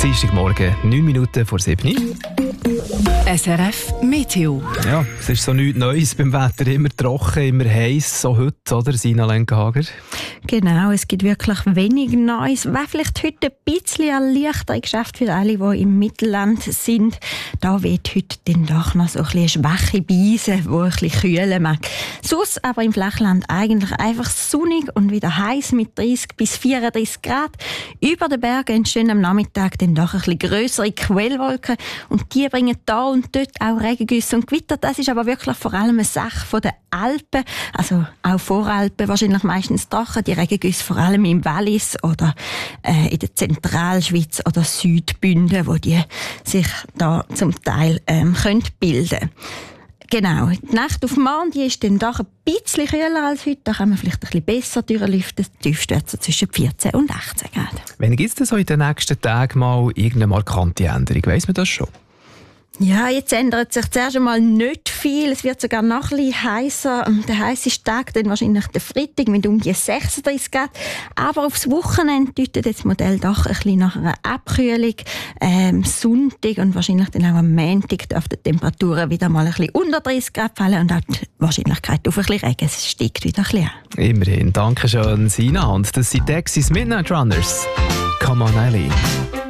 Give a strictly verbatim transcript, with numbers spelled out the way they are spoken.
Dienstagmorgen, neun Minuten vor sieben. S R F Meteo. Ja, es ist so nichts Neues beim Wetter. Immer trocken, immer heiß, so heute, oder, Sina Lenkenhager? Genau, es gibt wirklich wenig Neues. Wäre vielleicht heute ein bisschen ein leichteres Geschäft für alle, die im Mittelland sind. Da weht heute dann doch noch so ein bisschen eine schwache Brise, die ein bisschen kühlen mag. Sonst aber im Flachland eigentlich einfach sonnig und wieder heiß mit dreißig bis vierunddreißig Grad. Über den Bergen entstehen am Nachmittag dann doch ein bisschen grössere Quellwolken und die bringen da und dort auch Regengüsse und Gewitter. Das ist aber wirklich vor allem eine Sache der Alpen, also auch Voralpen, wahrscheinlich meistens trocken, die Regengüsse vor allem im Wallis oder äh, in der Zentralschweiz oder Südbünden, wo die sich da zum Teil ähm, können bilden. Genau, die Nacht auf morgen die ist dann doch ein bisschen kühler als heute. Da kann man vielleicht ein bisschen besser durchlüften. Die tiefste wird so zwischen vierzehn und achtzehn Grad. Wann gibt es denn so in den nächsten Tagen mal irgendeine markante Änderung? Weiss man das schon? Ja, jetzt ändert sich zuerst einmal nicht viel. Es wird sogar noch ein bisschen heißer. Der heisseste Tag dann wahrscheinlich der Freitag mit um die sechsunddreißig Grad. Aber aufs Wochenende deutet das Modell doch ein bisschen nach einer Abkühlung. Ähm, Sonntag und wahrscheinlich dann auch am Montag dürfen die Temperaturen wieder mal ein bisschen unter dreißig Grad fallen und auch die Wahrscheinlichkeit auf ein bisschen Regen. Es steigt wieder ein bisschen an. Immerhin. Danke schön, Sina. Und das sind Texas Midnight Runners. Come on, Eileen.